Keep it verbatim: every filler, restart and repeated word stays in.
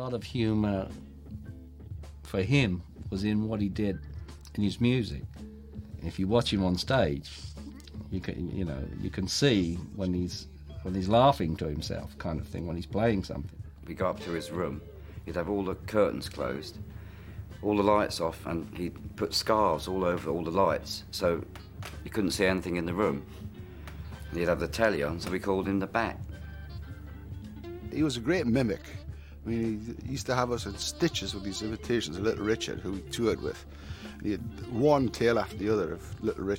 lot of humour for him was in what he did in his music. If you watch him on stage, you can, you know, you can see when he's when he's laughing to himself, kind of thing, when he's playing something. We go up to his room. He'd have all the curtains closed, all the lights off, and he'd put scarves all over all the lights, so you couldn't see anything in the room. And he'd have the telly on, so we called him the Bat. He was a great mimic. I mean, he used to have us in stitches with these imitations of Little Richard, who he toured with. And he had one tale after the other of Little Richard.